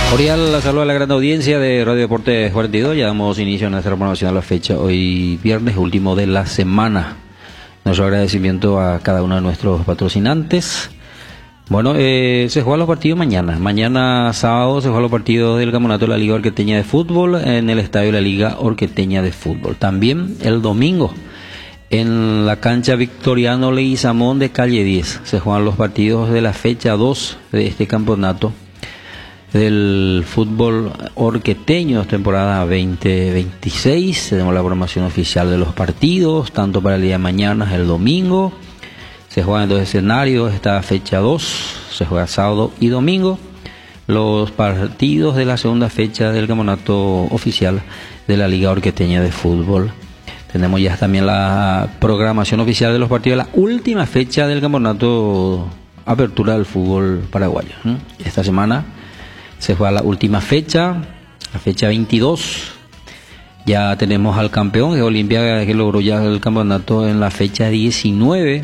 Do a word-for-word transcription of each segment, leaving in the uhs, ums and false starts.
Cordial la saludo a la gran audiencia de Radio Deportes cuarenta y dos. Ya damos inicio a nuestra programación a la fecha. Hoy viernes, último de la semana. Nuestro agradecimiento a cada uno de nuestros patrocinantes. Bueno, eh, se juegan los partidos mañana. Mañana sábado se juegan los partidos del Campeonato de la Liga Orqueteña de Fútbol en el Estadio de la Liga Orqueteña de Fútbol. También el domingo en la cancha Victoriano Leguizamón de Calle diez se juegan los partidos de la fecha dos de este campeonato del fútbol orqueteño, temporada veinte veintiséis. Tenemos la programación oficial de los partidos, tanto para el día de mañana, el domingo. Se juegan en dos escenarios, esta fecha dos, se juega sábado y domingo. Los partidos de la segunda fecha del campeonato oficial de la Liga Orqueteña de Fútbol. Tenemos ya también la programación oficial de los partidos de la última fecha del campeonato Apertura del Fútbol Paraguayo. Esta semana se juega la última fecha, la fecha veintidós. Ya tenemos al campeón, que es Olimpia, que logró ya el campeonato en la fecha diecinueve.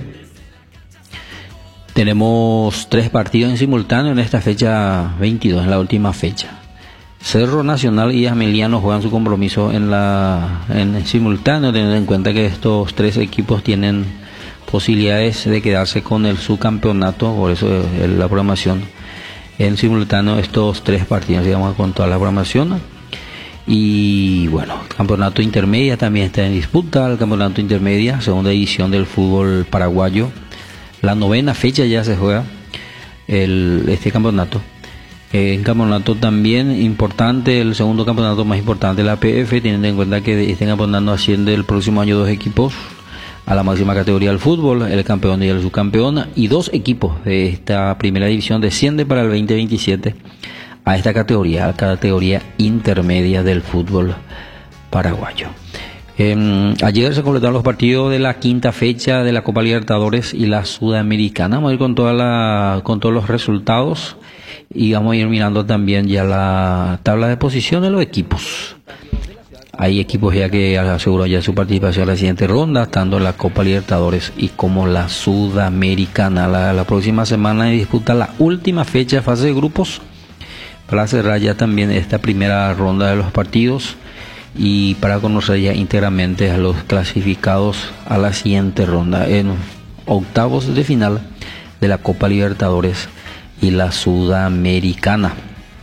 Tenemos tres partidos en simultáneo en esta fecha veintidós, en la última fecha. Cerro Nacional y Ameliano juegan su compromiso en la en simultáneo, teniendo en cuenta que estos tres equipos tienen posibilidades de quedarse con el subcampeonato, por eso es la programación en simultáneo estos tres partidos, digamos, con toda la programación. Y bueno, el campeonato intermedia también está en disputa, el campeonato intermedia, segunda edición del fútbol paraguayo. La novena fecha ya se juega el, este campeonato. Eh, un campeonato también importante, el segundo campeonato más importante de la P F, teniendo en cuenta que este campeonato asciende el próximo año dos equipos a la máxima categoría del fútbol, el campeón y el subcampeón, y dos equipos de esta primera división descienden para el veinte veintisiete a esta categoría, a la categoría intermedia del fútbol paraguayo. Eh, ayer se completaron los partidos de la quinta fecha de la Copa Libertadores y la Sudamericana. Vamos a ir con toda la, con todos los resultados y vamos a ir mirando también ya la tabla de posición de los equipos. Hay equipos ya que aseguró ya su participación en la siguiente ronda, tanto la Copa Libertadores y como la Sudamericana. La, la próxima semana se disputa la última fecha de fase de grupos para cerrar ya también esta primera ronda de los partidos y para conocer ya íntegramente a los clasificados a la siguiente ronda en octavos de final de la Copa Libertadores y la Sudamericana.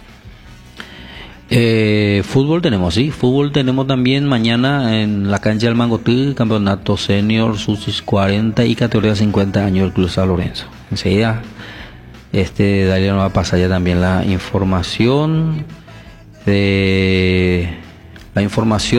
Eh, fútbol tenemos, sí, fútbol tenemos también mañana en la cancha del Mangotí, campeonato senior, sus cuarenta y categoría cincuenta años del Club San Lorenzo. Enseguida, este Darío nos va a pasar ya también la información de la información